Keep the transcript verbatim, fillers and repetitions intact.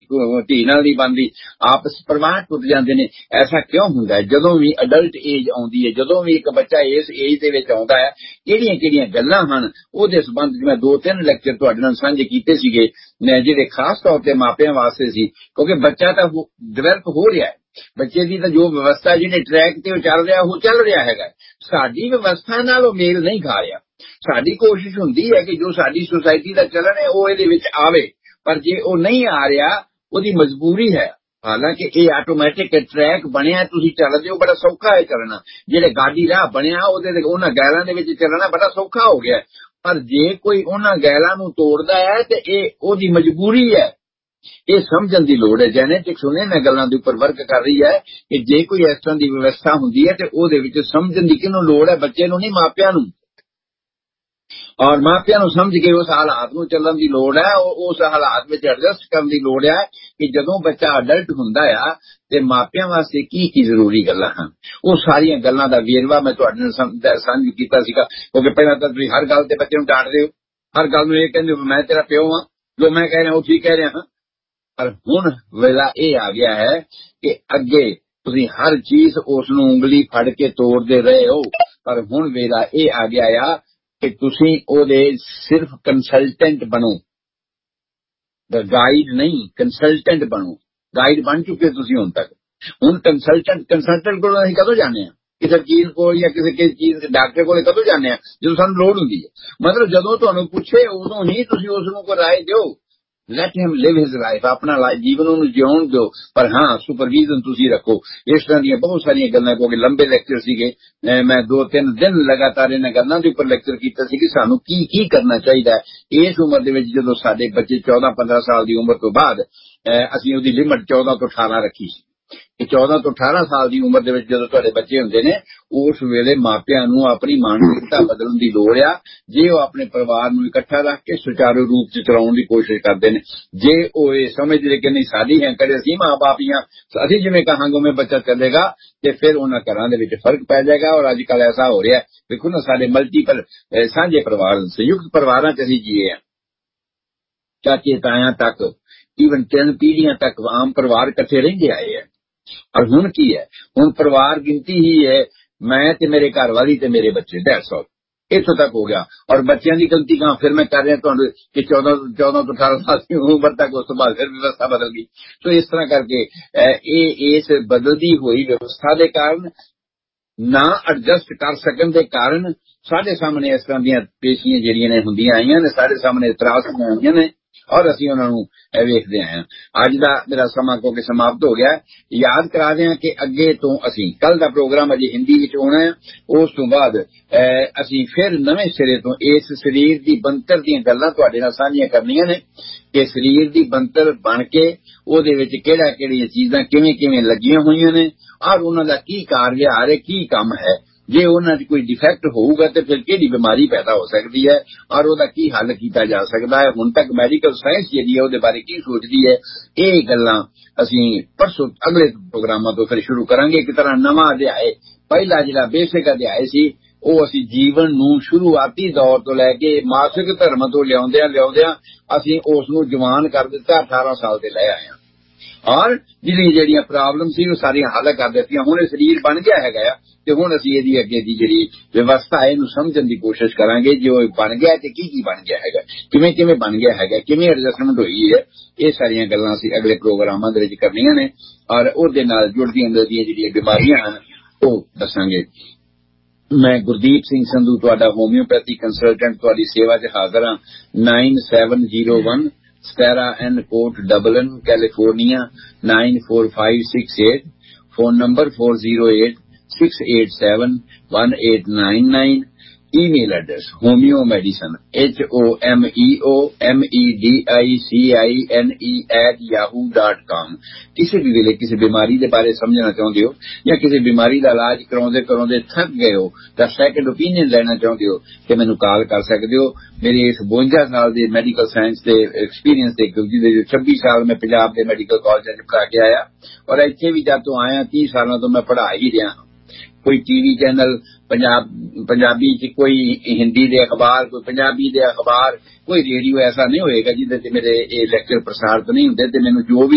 धी नाल नहीं बनदी, आपस परवाह टुट जांदे ने। ऐसा क्यों हुंदा है? जदों भी अडल्ट एज आउंदी है, जदों भी एक बच्चा इस एज दे विच आउंदा है, किहड़ियां किहड़ियां गल्लां हन ओहदे संबंध च मैं दो तीन लैक्चर तुहाडे नाल साझे कीते सीगे, जिहड़े खास तौर ते मापियां वास्ते सी, क्योंकि बच्चा तां डिवेलप हो रिहा है, बच्चे की तो जो व्यवस्था जिहड़े ट्रैक ते चल रहा वो चल रहा है, साडी व्यवस्था नाल वो मेल नहीं खा रहा। साडी कोशिश हुंदी है कि जो साडी सोसाइटी दा चलन है वो इहदे विच आवे, पर जे वो नहीं आ रहा ओहदी मजबूरी है। हालांकि ये आटोमैटिक ट्रैक बनया, तुसीं चलदे हो, बड़ा सौखा है चलना। जिहड़े गाड़ी राह बनया ओहदे उन्हां गैरां दे विच चलना बड़ा सौखा हो गया, पर जे कोई उन्हां गैरां नूं तोड़दा है ते ये ओहदी मजबूरी है। ये समझण दी लोड़ है। जेनेटिक्स हुणे इन्हां गल्लां दे उपर वर्क कर रही है कि जे कोई इस तरह की व्यवस्था हुंदी है ते ओहदे विच समझण दी किहनूं लोड़ है, बच्चे नूं नहीं मापियां नूं। और मापियां नूं समझ के उस हालात नूं चलण दी लोड़ है, उस हालात विच एडजस्ट करन दी लोड़ है कि जदों बच्चा अडल्ट हुंदा है ते मापियां वास्ते की की जरूरी गल्लां हन। वो सारियां गल्लां दा वेरवा मैं तुहाडे नाल साझा कीता सीगा, क्योंकि पहिलां तां तुसीं हर गल ते बच्चे नूं डांटदे हो, हर गल नूं इह कहंदे हो मैं तेरा प्यो हां, जो मैं कह रहा वो ठीक कह रहा हां। पर हुण वेला ये आ गया है कि अगे तुसीं हर चीज उसनूं उंगली फड़ के तोड़ते रहे हो, पर हुण वेला ये आ गया आ कि तुसीं ओहदे सिर्फ कंसलटेंट बनो, गाइड नहीं कंसलटेंट बनो। गाइड बन चुके तुसीं हुण तक, हुण कंसलटेंट कंसलटेंट कोल असीं कदों जाने आ? किसी चीज को या किसी किसी चीज डॉक्टर को कदों जाने आ? जो सानूं लोड़ हुंदी है। मतलब जदों तुहानूं पुछे उदों ही तुसीं उसनूं कोई राय दिओ। Let him live his life, अपना जीवन उन्हें जिउण दो, पर हाँ सुपरविजन तुसीं रखो। इस तरह दी बहुत सारियां गल्लां, क्योंकि लंबे लैक्चर सीगे, मैं दो तीन दिन लगातार इन्हां गल्लां दे उपर लैक्चर कीता सी कि सानूं की की करना चाहिदा है इस उम्र दे विच। जदों साडे बच्चे चौदह पंद्रह साल दी उम्र तो बाद असीं उहदी लिमिट चौदह तो अठारह रखी सी कि चौदह तो अठारह साल की उम्र दे विच जदों तुहाडे बच्चे हुंदे ने, उस वेले मापियां नूं अपनी मानसिकता बदलण दी लोड़ आ। जे वो अपने परिवार नूं इकट्ठा रख के सुचारू रूप च चलाउण दी कोशिश करदे ने, जे वो ये समझदे कि नहीं साडी हैंकड़ असीं मां बाप ही हां, असीं जिवें कहांगे उवें बच्चा चलेगा, ते फिर उन्हां घरां दे विच फर्क पै जाएगा। और अजकल ऐसा हो रहा है, देखो ना साडे मल्टीपल सांझे परिवार संयुक्त परिवारां च असीं जीए हां, चाचे तायां तक ईवन तीन पीढ़ियां तक आम परिवार इकट्ठे रहिंदे आए हैं। और हुण की है, हुण परिवार गिनती ही है मैं ते मेरे घर वाली ते मेरे बच्चे, दैट्स ऑल, इत्थों तक हो गया। और बच्चों की गिनती कहां, फिर मैं कर रहा तुहानूं कि चौदह चौदह तो अठारह साल की उम्र तक, उस तो बाद फिर व्यवस्था बदल गई। तो इस तरह करके ये इस बदलती हुई व्यवस्था के कारण ना एडजस्ट कर सकन दे कारण साडे सामने इस तरह दी पेशियां जिहड़ियां ने हुंदियां आईयां ने, साडे सामने त्रासदियां आईयां ने, और असीं उन्हां नूं वेखदे आए हां। अज दा मेरा समा क्योंकि समाप्त हो गया, याद करा दें कि अगे तो असीं कल दा प्रोग्राम अजे हिंदी विच होना है, उस तो बाद असीं फिर नवें सिरे तो इस शरीर की बनतर दीयां गल्लां तुहाडे नाल साझियां करनियां ने कि शरीर की बनतर बन के ਉਹਦੇ ਵਿੱਚ ਕਿਹੜਾ ਕਿਹੜੀਆਂ चीज़ां किवें किवें लगियां होईयां ने और उन्हां दा की कारविहार है, की काम है। जे उन्हां च कोई डिफेक्ट होऊगा तो फिर किहड़ी बीमारी पैदा हो सकती है और उसका की हल किया जा सकता है। हुण तक मैडिकल साइंस जिहड़ी है उहदे बारे की सोचदी है, ये गल्लां असीं परसों अगले प्रोग्रामां तो फिर शुरू करांगे। एक तरह नवां अध्याय, पहला जिहड़ा बेसिक अध्याय सी ਉਹ ਅਸੀਂ ਜੀਵਨ ਨੂੰ ਸ਼ੁਰੂਆਤੀ ਦੌਰ ਤੋਂ ਲੈ ਕੇ ਮਾਸਿਕ ਧਰਮ ਤੋਂ ਲਿਆਉਂਦਿਆਂ ਲਿਆਉਂਦਿਆਂ ਅਸੀਂ ਉਸ ਨੂੰ ਜਵਾਨ ਕਰ ਦਿੱਤਾ, ਅਠਾਰਾਂ ਸਾਲ ਦੇ ਲੈ ਆਏ ਹਾਂ। ਔਰ ਜਿਹੜੀਆਂ ਜਿਹੜੀਆਂ ਪ੍ਰੋਬਲਮ ਸੀ ਉਹ ਸਾਰੀਆਂ ਹੱਲ ਕਰ ਦਿੱਤੀਆਂ। ਹੁਣ ਇਹ ਸਰੀਰ ਬਣ ਗਿਆ ਹੈਗਾ ਆ ਤੇ ਹੁਣ ਅਸੀਂ ਇਹਦੀ ਅੱਗੇ ਦੀ ਜਿਹੜੀ ਵਿਵਸਥਾ ਇਹਨੂੰ ਸਮਝਣ ਦੀ ਕੋਸ਼ਿਸ਼ ਕਰਾਂਗੇ। ਜੋ ਬਣ ਗਿਆ ਤੇ ਕੀ ਕੀ ਬਣ ਗਿਆ ਹੈਗਾ, ਕਿਵੇਂ ਕਿਵੇਂ ਬਣ ਗਿਆ ਹੈਗਾ, ਕਿਵੇਂ ਐਡਜਸਟਮੈਂਟ ਹੋਈ ਹੈ, ਇਹ ਸਾਰੀਆਂ ਗੱਲਾਂ ਅਸੀਂ ਅਗਲੇ ਪ੍ਰੋਗਰਾਮਾਂ ਦੇ ਵਿੱਚ ਕਰਨੀਆਂ ਨੇ ਔਰ ਉਹਦੇ ਨਾਲ ਜੁੜਦੀਆਂ ਦੀਆਂ ਜਿਹੜੀਆਂ ਬਿਮਾਰੀਆਂ ਹਨ ਉਹ ਦੱਸਾਂਗੇ। मैं गुरदीप सिंह संधू तुहाडा होम्योपैथी कंसलटेंट तुहाडी सेवा च हाजिर हां। Nine seven zero one स्पैरा N coat Dublin California nine four five six eight, phone number four zero eight six eight seven one eight nine nine. Email address homeo medicine H O M E O M E D I C I N E at Yahoo dot com. किसी भी वेले किसी बीमारी के बारे समझना चाहते हो या किसी बीमारी का इलाज कराउंदे कराउंदे थक गए हो तो सैकेंड ओपीनियन लेना चाहते हो तो मैनू कॉल कर सकते हो। मेरे इस बवंजा साल के मैडिकल साइंस के एक्सपीरियंस के छब्बी साल मैं पंजाब के मैडिकल कॉलेज पढ़ा के आया और इत्थे भी जब तो आया तीस सालों तो मैं पढ़ा ही रहा। कोई टीवी चैनल पंजाब पंजाबी च, कोई हिंदी दे अखबार, कोई पंजाबी दे अखबार, कोई रेडियो ऐसा नहीं होएगा जिहदे ते मेरे ये लैक्चर प्रसारित नहीं हुंदे ते मैनूं जो भी